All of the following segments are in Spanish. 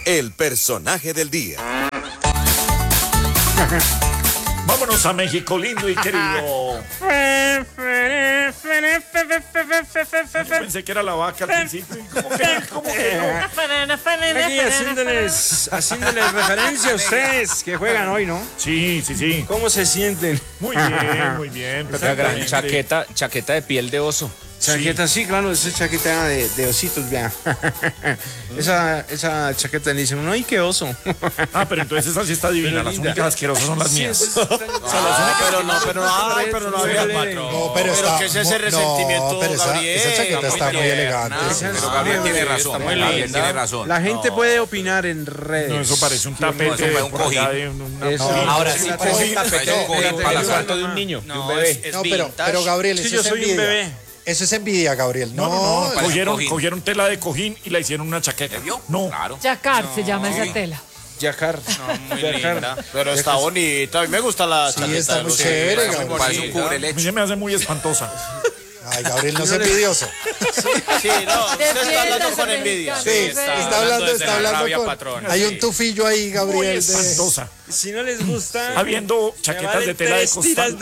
el personaje del día. Vámonos a México, lindo y querido. Pensé que era la vaca al principio. ¿Cómo que no? Aquí haciéndoles referencia a ustedes que juegan hoy, ¿no? Sí. ¿Cómo se sienten? Muy bien. La gran chaqueta de piel de oso. Chaqueta, sí, claro, esa chaqueta de ositos, vea. esa chaqueta le dicen, no, ¡ay, qué oso! Pero entonces esa sí está divina. Las únicas asquerosas son las mías. Pero no había patrón. No, pero está. ¿Qué es ese resentimiento, no, pero Gabriel? esa chaqueta está muy elegante. Pero Gabriel tiene razón. Gabriel tiene razón. La gente puede opinar en redes. No, eso parece un tapete de un cojín. Ahora sí, parece un tapete para el salto de un niño, de un bebé. No, pero Gabriel, Sí, eso yo es soy un envidia. bebé. Eso es envidia, Gabriel. No. Cogieron tela de cojín y la hicieron una chaqueta. No. Claro. Yacar se llama esa tela. Yacar. Muy linda. Pero está bonita. A mí me gusta la Sí, chaqueta. está de muy los chévere, hombres, Gabriel. parece un A cubreleche. mí se me hace muy espantosa. Ay, Gabriel, no es envidioso. Sí, no, usted está hablando con envidia. Sí, está hablando con... patrón. Hay un tufillo ahí, Muy Gabriel. espantosa. Si no les gusta... Habiendo chaquetas de tela de costal.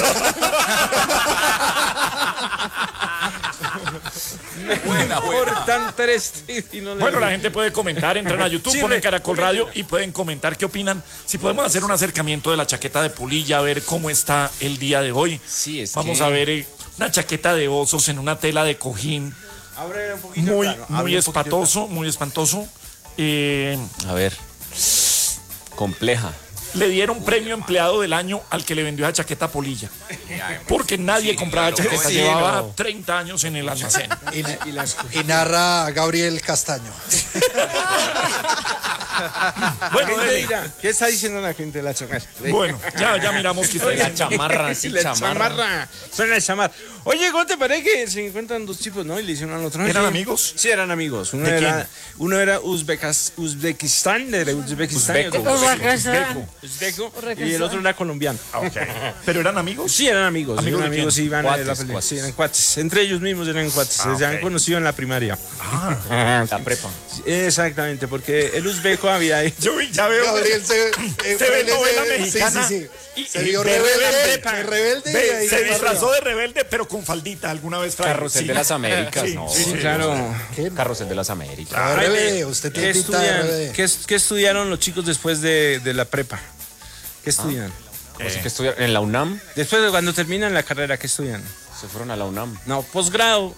Cortan 3 y no les Bueno, la gusta. gente puede comentar, entran a YouTube, ponen Caracol Radio y pueden comentar qué opinan. Si podemos hacer un acercamiento de la chaqueta de Polilla, a ver cómo está el día de hoy. Sí, es Vamos que- a ver una chaqueta de osos en una tela de cojín. Ábrele un poquito, Muy, claro, muy ábrele un poquito. muy espantoso. A ver. Compleja. Le dieron premio empleado del año al que le vendió esa chaqueta a Polilla. Porque nadie compraba chaqueta, sí, llevaba no. 30 años en el almacén. Y narra Gabriel Castaño. Bueno, ¿Qué Dele. dirá? ¿Qué está diciendo la gente de la chamarra? Bueno, ya miramos que está La chamarra, sí, La chamarra. chamarra. Suena la chamarra. Oye, ¿cómo te parece que se encuentran dos tipos, no? Y le hicieron al otro. ¿Eran Sí. amigos? Sí, eran amigos. Uno ¿De era Uzbekistán, de Uzbekistán. Uzbeco, y el otro era colombiano. ¿Pero eran amigos? Sí, eran amigos. ¿Amigos Eran de amigos, quién? iban Cuates, a la pelea. cuates. Sí, eran cuates. Entre ellos mismos eran cuates. Se han ok. conocido en la primaria. La prepa. Exactamente, porque el uzbeco había... Ya veo. Gabriel se ve novela mexicana Sí. y- Se y vio ve rebelde. Rebelde. Ve, y ahí se para disfrazó arriba. de rebelde, pero con faldita alguna vez. Fray. Carrusel Sí. de las Américas, Sí, no. sí, Claro. Carrusel de las Américas. No, Ay, RBD, usted tiene pinta de RBD. ¿Qué estudiaron los chicos después de la prepa? ¿Qué estudian? Así que estudiaron en la UNAM. Después de cuando terminan la carrera, ¿qué estudian? Se fueron a la UNAM. No, posgrado.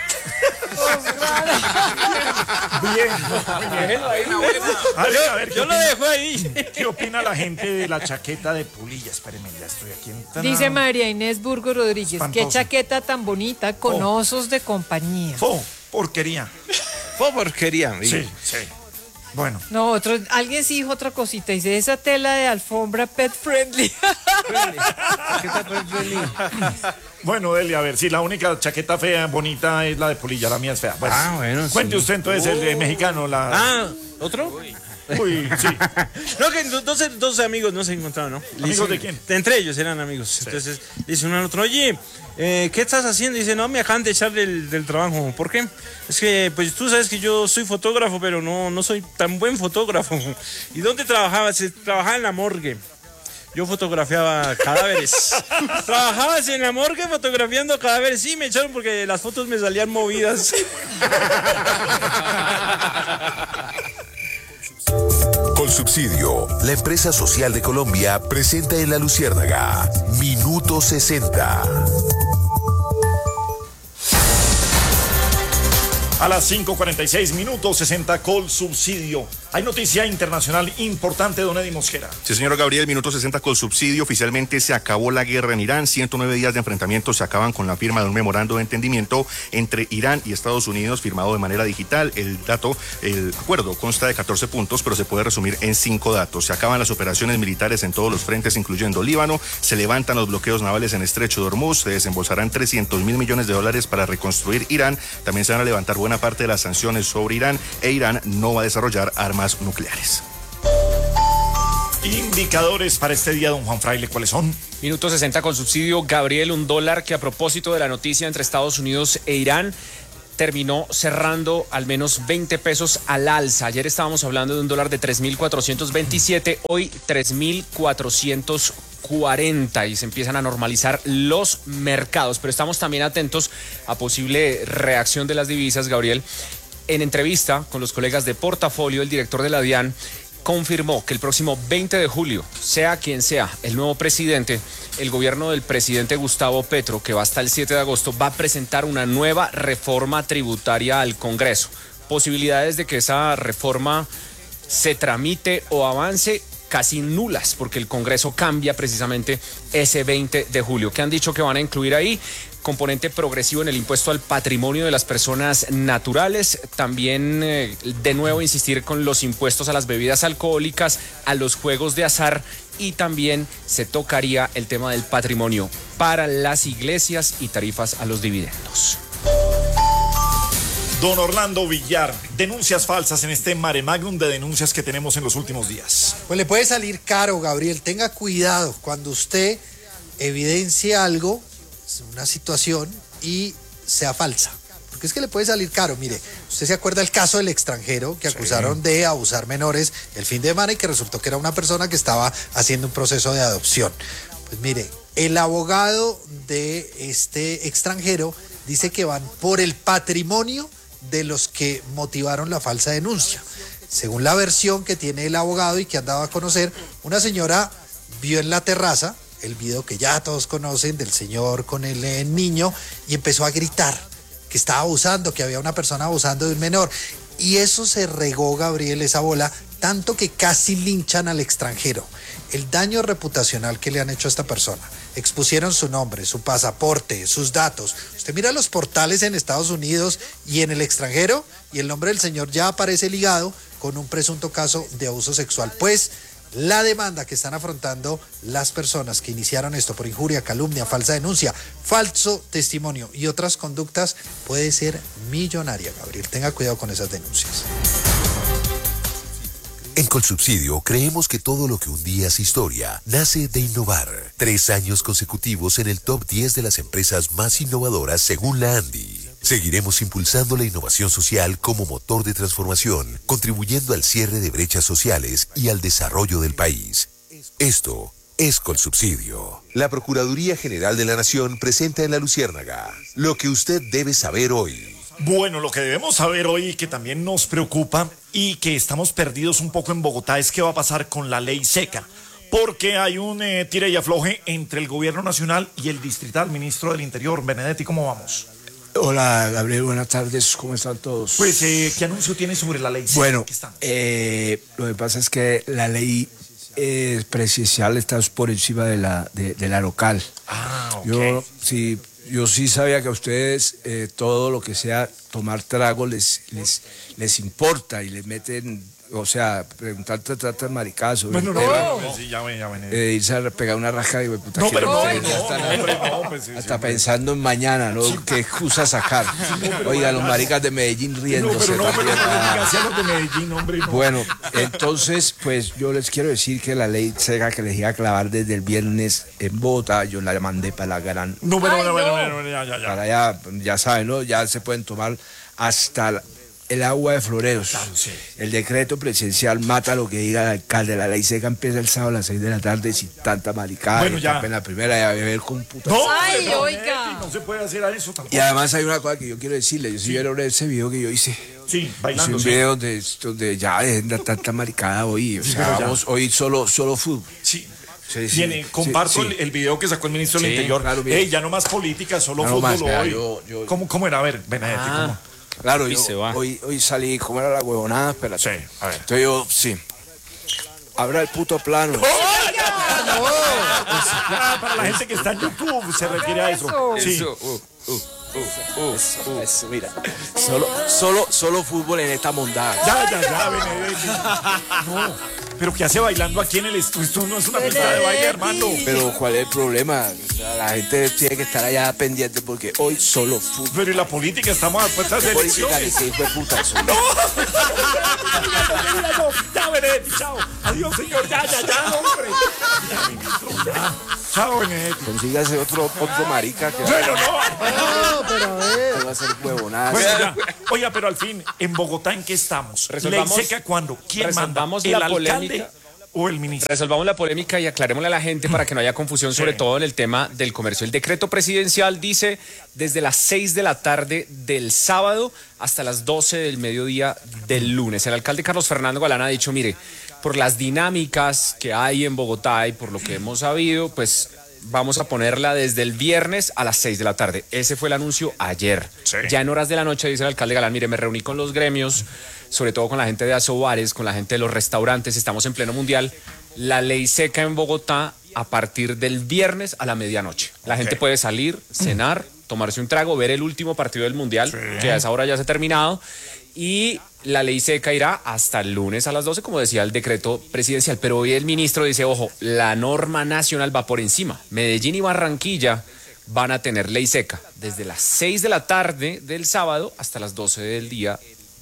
A ver, ¿qué Yo lo opina? dejo ahí. ¿Qué opina la gente de la chaqueta de Polilla? Espérenme, ya estoy aquí en... Dice María Inés Burgo Rodríguez, qué Espantoso. chaqueta tan bonita con Oh. osos de compañía. Porquería. Fue porquería. Sí. Bueno, No, alguien sí dijo otra cosita, dice esa tela de alfombra pet friendly. bueno, Delia, a ver, si la única chaqueta fea, bonita es la de Polilla, la mía es fea. Bueno, Bueno, cuente usted entonces el de mexicano, ¿Otro? Uy, sí. No, que dos amigos no se encontraron, ¿no? Le ¿Amigos dicen- de quién? Entre ellos eran amigos. Entonces dice uno al otro, oye, ¿qué estás haciendo? Dice, no, me acaban de echar del trabajo. ¿Por qué? Es que, pues tú sabes que yo soy fotógrafo, pero no soy tan buen fotógrafo. ¿Y dónde trabajabas? Trabajaba en la morgue. Yo fotografiaba cadáveres. ¿Trabajabas en la morgue fotografiando cadáveres? Sí, me echaron porque las fotos me salían movidas. Colsubsidio, la empresa social de Colombia, presenta en La Luciérnaga Minuto 60. A las 5:46 minutos, 60 Colsubsidio. Hay noticia internacional importante, don Eddie Mosquera. Sí, señor Gabriel, minuto 60 Colsubsidio. Oficialmente se acabó la guerra en Irán. 109 días de enfrentamiento se acaban con la firma de un memorando de entendimiento entre Irán y Estados Unidos, firmado de manera digital. El acuerdo consta de 14 puntos, pero se puede resumir en 5 datos. Se acaban las operaciones militares en todos los frentes, incluyendo Líbano. Se levantan los bloqueos navales en Estrecho de Hormuz. Se desembolsarán $300.000 millones para reconstruir Irán. También se van a levantar buena parte de las sanciones sobre Irán, e Irán no va a desarrollar armas nucleares. Indicadores para este día, don Juan Fraile, ¿cuáles son? Minuto 60 con subsidio. Gabriel, un dólar que a propósito de la noticia entre Estados Unidos e Irán terminó cerrando al menos 20 pesos al alza. Ayer estábamos hablando de un dólar de 3.427, hoy 3.440 y se empiezan a normalizar los mercados. Pero estamos también atentos a posible reacción de las divisas, Gabriel. En entrevista con los colegas de Portafolio, el director de la DIAN confirmó que el próximo 20 de julio, sea quien sea el nuevo presidente, el gobierno del presidente Gustavo Petro, que va hasta el 7 de agosto, va a presentar una nueva reforma tributaria al Congreso. Posibilidades de que esa reforma se tramite o avance casi nulas, porque el Congreso cambia precisamente ese 20 de julio. ¿Qué han dicho que van a incluir ahí? Componente progresivo en el impuesto al patrimonio de las personas naturales, también de nuevo insistir con los impuestos a las bebidas alcohólicas, a los juegos de azar, y también se tocaría el tema del patrimonio para las iglesias y tarifas a los dividendos. Don Orlando Villar, denuncias falsas en este mare magnum de denuncias que tenemos en los últimos días. Pues le puede salir caro, Gabriel. Tenga cuidado cuando usted evidencia algo, una situación, y sea falsa. Porque es que le puede salir caro. Mire, usted se acuerda el caso del extranjero que acusaron de abusar menores el fin de semana y que resultó que era una persona que estaba haciendo un proceso de adopción. Pues mire, el abogado de este extranjero dice que van por el patrimonio de los que motivaron la falsa denuncia. Según la versión que tiene el abogado y que han dado a conocer, una señora vio en la terraza el video que ya todos conocen del señor con el niño y empezó a gritar que estaba abusando, que había una persona abusando de un menor. Y eso se regó, Gabriel, esa bola, tanto que casi linchan al extranjero. El daño reputacional que le han hecho a esta persona. Expusieron su nombre, su pasaporte, sus datos. Usted mira los portales en Estados Unidos y en el extranjero y el nombre del señor ya aparece ligado con un presunto caso de abuso sexual. Pues la demanda que están afrontando las personas que iniciaron esto por injuria, calumnia, falsa denuncia, falso testimonio y otras conductas puede ser millonaria, Gabriel. Tenga cuidado con esas denuncias. En Colsubsidio creemos que todo lo que un día es historia nace de innovar. 3 años consecutivos en el top 10 de las empresas más innovadoras según la ANDI. Seguiremos impulsando la innovación social como motor de transformación, contribuyendo al cierre de brechas sociales y al desarrollo del país. Esto es Colsubsidio. La Procuraduría General de la Nación presenta en La Luciérnaga lo que usted debe saber hoy. Bueno, lo que debemos saber hoy y que también nos preocupa y que estamos perdidos un poco en Bogotá es qué va a pasar con la ley seca. Porque hay un tire y afloje entre el gobierno nacional y el distrital. Ministro del Interior, Benedetti, ¿cómo vamos? Hola, Gabriel, buenas tardes, ¿cómo están todos? Pues, ¿qué anuncio tiene sobre la ley seca? Bueno, Aquí está. lo que pasa es que la ley presidencial está por encima de la local. Ah, ok. Yo sí sabía que a ustedes todo lo que sea tomar trago les importa y les meten, o sea, preguntar tratan maricazo. Bueno, sí, ya ven. Irse a pegar una rasca y puta. No, pero hasta pensando en mañana, ¿no? ¿Qué excusa sacar? Oiga, los maricas de Medellín riéndose. Bueno, entonces, pues yo les quiero decir que la ley seca que les iba a clavar desde el viernes en Bogotá, yo la mandé para la gran. Ya. Para allá, ya saben, ¿no? Ya se pueden tomar hasta el agua de floreros. Claro, sí. El decreto presidencial mata lo que diga el alcalde. La ley seca empieza el sábado a las 6 de la tarde sin tanta maricada. Bueno, ya. En la primera y a beber con puta. Ay, oiga. No se puede hacer a eso tampoco. Y además hay una cosa que yo quiero decirle. Yo sí vieron ese video que yo hice. Sí, bailando. Es un video donde ya dejen de tanta maricada hoy. O sea, vamos hoy solo fútbol. Sí. Sí. Viene, comparto Sí. el video que sacó el ministro del Interior. Claro, Ya no más política, solo No fútbol más, vea, hoy. yo- ¿Cómo era? A ver, Benedetti, ¿cómo? Claro, Y se va. hoy salí, ¿cómo era la huevonada? Espérate. Sí, a ver. Entonces yo, sí. Abra el puto plano. Ya, para la gente que está en YouTube se refiere a eso. Sí. Eso, mira. Solo fútbol en esta mondada. Ya, Benedetti. No, pero ¿qué hace bailando aquí en el estudio? Esto no es una pista de baile, hermano. Pero ¿cuál es el problema? O sea, la gente tiene que estar allá pendiente porque hoy solo fútbol. Pero ¿y la política? Estamos a puertas de Política ni elecciones. que hijo de puta eso. Ya, Benedetti, chao. Adiós, señor. Ya, hombre. Ya, ministro, ya. Chao, Benedetti. Consígase otro marica que Bueno, no. No, pero a ver. a hacer huevonadas. Bueno, ya. Oiga, pero al fin, en Bogotá, ¿en qué estamos? Resolvamos- ¿Ley seca cuándo? ¿Quién manda? resolvamos ¿El la alcalde polémica. o el ministro? Resolvamos la polémica y aclarémosle a la gente para que no haya confusión, sobre todo en el tema del comercio. El decreto presidencial dice desde las 6 de la tarde del sábado hasta las 12 del mediodía del lunes. El alcalde Carlos Fernando Galán ha dicho, mire, por las dinámicas que hay en Bogotá y por lo que hemos sabido, pues vamos a ponerla desde el viernes a las 6 de la tarde. Ese fue el anuncio ayer. Sí. Ya en horas de la noche dice el alcalde Galán, mire, me reuní con los gremios, sobre todo con la gente de Asobares, con la gente de los restaurantes, estamos en pleno mundial. La ley seca en Bogotá a partir del viernes a la medianoche. La gente puede salir, cenar, tomarse un trago, ver el último partido del mundial, que a esa hora ya se ha terminado, y la ley seca irá hasta el lunes a las 12, como decía el decreto presidencial. Pero hoy el ministro dice, ojo, la norma nacional va por encima. Medellín y Barranquilla van a tener ley seca desde las 6 de la tarde del sábado hasta las 12 del día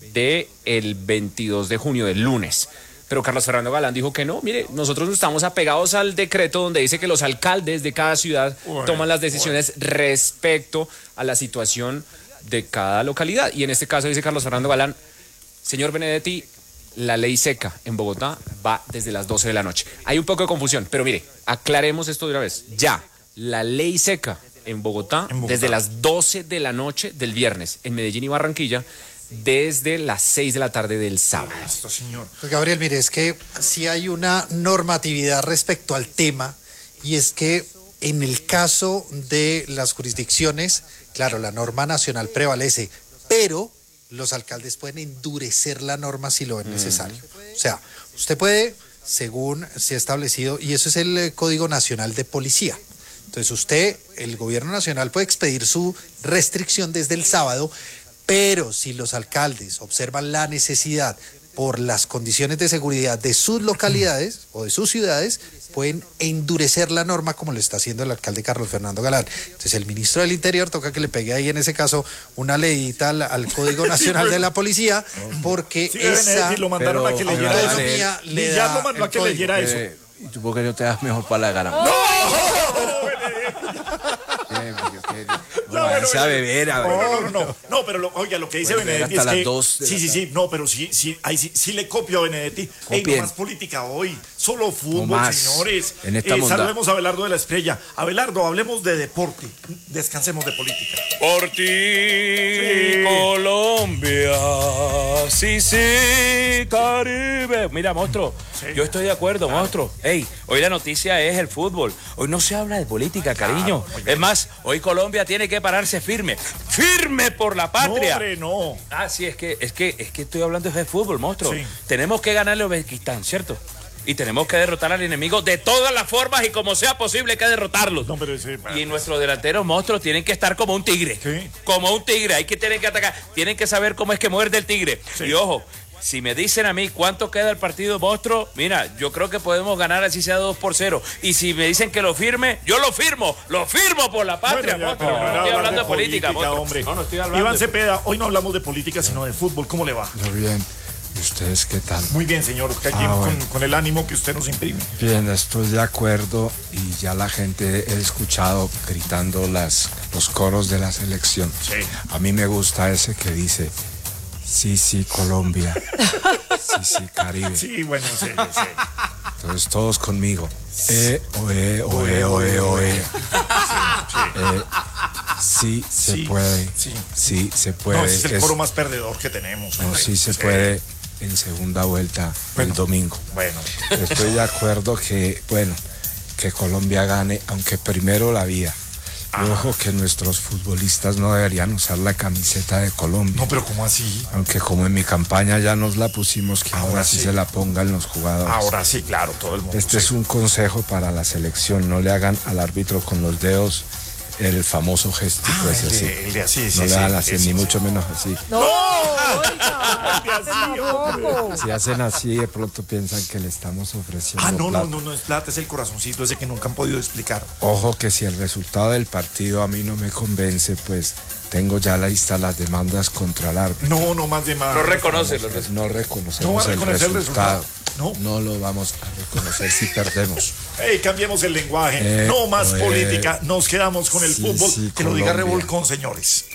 del 22 de junio, del lunes. Pero Carlos Fernando Galán dijo que no, mire, nosotros estamos apegados al decreto donde dice que los alcaldes de cada ciudad toman las decisiones respecto a la situación de cada localidad. Y en este caso dice Carlos Fernando Galán, señor Benedetti, la ley seca en Bogotá va desde las 12 de la noche. Hay un poco de confusión, pero mire, aclaremos esto de una vez. Ya, la ley seca en Bogotá desde las 12 de la noche del viernes, en Medellín y Barranquilla, desde las 6 de la tarde del sábado. Esto, señor. Pues Gabriel, mire, es que sí hay una normatividad respecto al tema, y es que en el caso de las jurisdicciones, claro, la norma nacional prevalece, pero los alcaldes pueden endurecer la norma si lo ven necesario. O sea, usted puede, según se ha establecido, y eso es el Código Nacional de Policía. Entonces usted, el gobierno nacional, puede expedir su restricción desde el sábado, pero si los alcaldes observan la necesidad por las condiciones de seguridad de sus localidades o de sus ciudades, pueden endurecer la norma como lo está haciendo el alcalde Carlos Fernando Galán. Entonces el ministro del Interior toca que le pegue ahí en ese caso una leyita al Código Nacional de la Policía, porque Sí, esa lo mandaron a que leyera eso. autonomía le Y ya da lo mandó el a que código. leyera eso. ¿Y tú por qué no te das mejor para la gana? Váyanse a beber, a ver. No, pero oiga, lo que dice Pueden Benedetti hasta es que las 2 de la sí, no, pero ahí sí le copio a Benedetti. Ey, no Copien. más política hoy, solo fútbol, No más. señores. En esta monda- Saludemos a Abelardo de la Estrella. Abelardo, hablemos de deporte, descansemos de política. Por ti, Colombia. Sí, sí, Caribe. Mira, monstruo, yo estoy de acuerdo, monstruo. Ey, hoy la noticia es el fútbol. Hoy no se habla de política, cariño. Es más, hoy Colombia tiene que pararse firme. ¡Firme por la patria! No, hombre, no. Ah, sí, es que estoy hablando de fútbol, monstruo. Sí. Tenemos que ganarle a Uzbekistán, ¿cierto? Y tenemos que derrotar al enemigo de todas las formas y como sea posible hay que derrotarlos. No, pero ese- Y nuestros delanteros monstruos tienen que estar como un tigre. Sí. Como un tigre, hay que tener que atacar. Tienen que saber cómo es que muerde el tigre. Sí. Y ojo, si me dicen a mí cuánto queda el partido, monstruo, mira, yo creo que podemos ganar así sea 2-0. Y si me dicen que lo firme, yo lo firmo por la patria, Bueno, ya, monstruo. pero no No era estoy hablar hablando de política, monstruo. hombre. No estoy hablando Iván de- Cepeda, hoy no hablamos de política, sino de fútbol. ¿Cómo le va? Muy bien. ¿Y ustedes qué tal? Muy bien, señor. Que aquí bueno. con el ánimo que usted nos imprime. Bien, estoy de acuerdo y ya la gente he escuchado gritando los coros de la selección. Sí. A mí me gusta ese que dice, sí, sí, Colombia, sí, sí, Caribe. Sí, bueno, sí. Entonces todos conmigo. Oe, oe, oe, oe. Sí, se Sí, puede. sí. Sí, se puede. No, ese es el Es- coro más perdedor que tenemos. no, hombre. sí se puede en segunda vuelta el domingo. Bueno, Estoy de acuerdo que, bueno, que Colombia gane, aunque primero la vía. Y ojo que nuestros futbolistas no deberían usar la camiseta de Colombia. no, pero ¿cómo así? Aunque como en mi campaña ya nos la pusimos, que ahora sí se la pongan los jugadores. Ahora sí, claro, todo el mundo. Este es un consejo para la selección, no le hagan al árbitro con los dedos el famoso gestico ese así. el de así, sí, No le sí, hagan así, ese, ni sí. mucho menos así. No, oiga, El de así, hombre. tampoco. Si hacen así, de pronto piensan que le estamos ofreciendo Ah, no, plata. no es plata, es el corazoncito ese que nunca han podido explicar. Ojo que si el resultado del partido a mí no me convence, pues tengo ya listas las demandas contra el árbitro. No más de más. No reconoce los Pues no No va reconocemos a el reconocer el resultado. resultado. No. No lo vamos a reconocer si perdemos. Ey, cambiemos el lenguaje. No más política. Nos quedamos con el Sí, fútbol. sí, que lo diga Colombia. Revolcón, señores.